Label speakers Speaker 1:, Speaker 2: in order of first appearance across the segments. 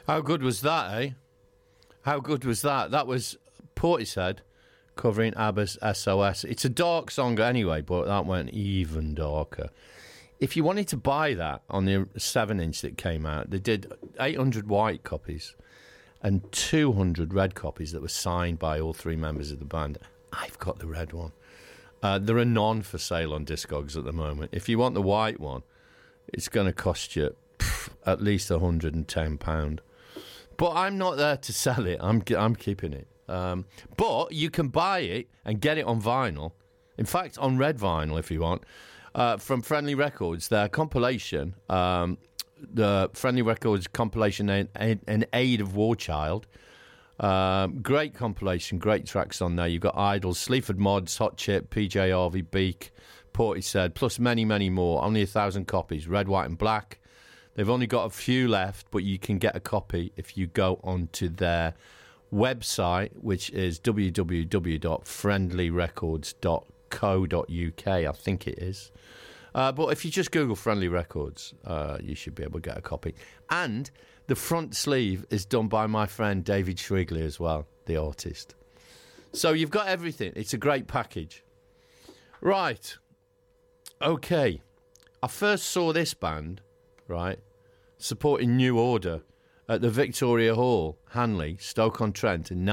Speaker 1: How good was that, eh? How good was that? That was Portishead covering ABBA's SOS. It's a dark song anyway, but that went even darker. If you wanted to buy that on the 7-inch that came out, they did 800 white copies and 200 red copies that were signed by all three members of the band. I've got the red one. There are none for sale on Discogs at the moment. If you want the white one, it's going to cost you at least £110. But I'm not there to sell it. I'm keeping it. But you can buy it and get it on vinyl. In fact, on red vinyl if you want. From Friendly Records, their compilation, the Friendly Records compilation, An Aid of War Child. Great compilation, great tracks on there. You've got Idols, Sleaford Mods, Hot Chip, PJ Harvey, Beak, Portishead, plus many, many more. Only 1,000 copies, red, white and black. They've only got a few left, but you can get a copy if you go onto their website, which is www.friendlyrecords.co.uk, I think it is. But if you just Google Friendly Records, you should be able to get a copy. And the front sleeve is done by my friend David Shrigley as well, the artist. So you've got everything. It's a great package. Right. Okay. I first saw this band, right, supporting New Order at the Victoria Hall, Hanley, Stoke-on-Trent in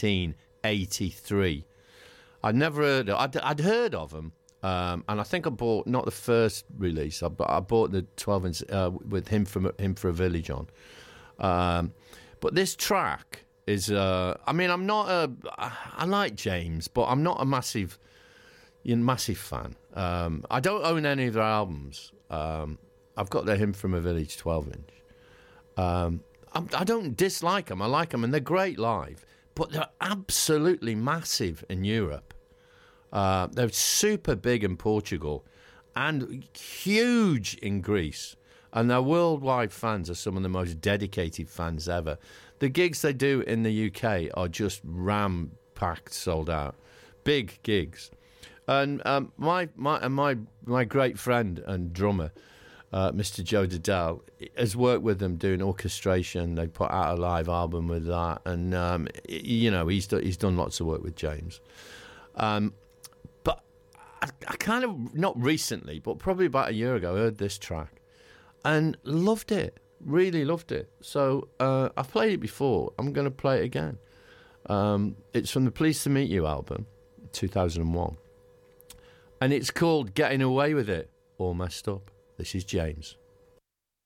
Speaker 1: 1983. I'd never heard of I'd heard of them. And I think I bought not the first release. I bought the 12-inch with him for a Village on. But this track is. I mean, I like James, but I'm not a massive fan. I don't own any of their albums. I've got the Hymn from a Village 12-inch. I don't dislike them. I like them, and they're great live. But they're absolutely massive in Europe. They're super big in Portugal and huge in Greece. And their worldwide fans are some of the most dedicated fans ever. The gigs they do in the UK are just ram-packed, sold out. Big gigs. And my great friend and drummer, Mr. Joe Dudell, has worked with them doing orchestration. They put out a live album with that. And, he's done lots of work with James. But I kind of, not recently, but probably about a year ago, heard this track and loved it. Really loved it. So I've played it before. I'm going to play it again. It's from the Pleased to Meet You album, 2001. And it's called Getting Away With It, All Messed Up. This is James.